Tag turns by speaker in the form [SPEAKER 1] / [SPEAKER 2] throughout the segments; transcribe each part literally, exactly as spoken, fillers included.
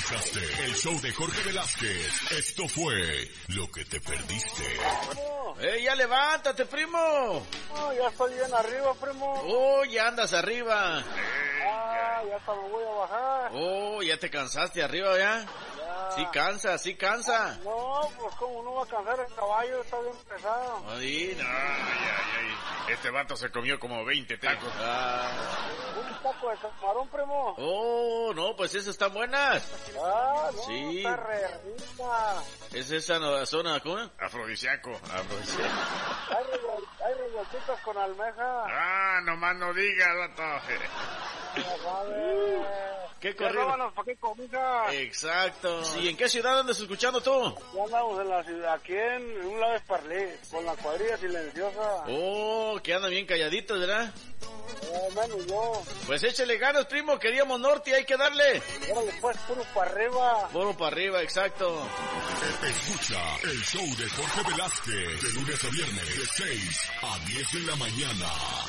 [SPEAKER 1] Escuchaste el show de Jorge Velázquez. Esto fue lo que te perdiste.
[SPEAKER 2] ¡Eh, ya levántate, primo!
[SPEAKER 3] No, ya estoy bien arriba, primo.
[SPEAKER 2] ¡Oh, ya andas arriba!
[SPEAKER 3] Ah, ya hasta me voy a bajar.
[SPEAKER 2] ¡Oh, ya te cansaste arriba ya!
[SPEAKER 3] Ya.
[SPEAKER 2] Sí cansa, sí cansa.
[SPEAKER 3] No, pues como no va a cansar el caballo, está bien pesado.
[SPEAKER 2] Ay, no.
[SPEAKER 4] Ay, ay, ay. Este vato se comió como veinte tacos.
[SPEAKER 2] Ah.
[SPEAKER 3] Un taco de camarón, primo.
[SPEAKER 2] Oh, no, pues esas están buenas.
[SPEAKER 3] Ah, no,
[SPEAKER 2] Sí.
[SPEAKER 3] está re rica.
[SPEAKER 2] Es esa no- zona, ¿cómo?
[SPEAKER 4] Afrodisíaco.
[SPEAKER 3] Hay, revuel- hay revueltitas con almeja.
[SPEAKER 4] Ah, nomás no digas, vato.
[SPEAKER 3] Ya sabes.
[SPEAKER 2] ¿Qué
[SPEAKER 3] Ya
[SPEAKER 2] corrido?
[SPEAKER 3] vámonos, ¿para qué comida?
[SPEAKER 2] Exacto. ¿Y en qué ciudad andas escuchando tú?
[SPEAKER 3] Ya andamos en la ciudad, aquí en un lado de Parlé, con la cuadrilla silenciosa.
[SPEAKER 2] Oh, que andan bien calladitos, ¿verdad?
[SPEAKER 3] Eh, menos yo.
[SPEAKER 2] Pues échale ganas, primo, queríamos norte, hay que darle.
[SPEAKER 3] Órale, pues, puro para arriba.
[SPEAKER 2] Puro para arriba, exacto.
[SPEAKER 1] Escucha el show de Jorge Velázquez. De lunes a viernes, de seis a diez de la mañana.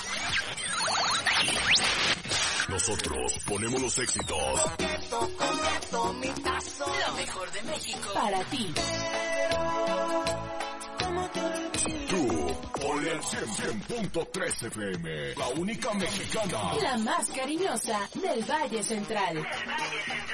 [SPEAKER 1] Nosotros ponemos los éxitos.
[SPEAKER 5] Lo mejor de México.
[SPEAKER 6] Para ti.
[SPEAKER 1] Tú, ponle al cien punto tres F M. La única mexicana.
[SPEAKER 6] La más cariñosa del Valle Central.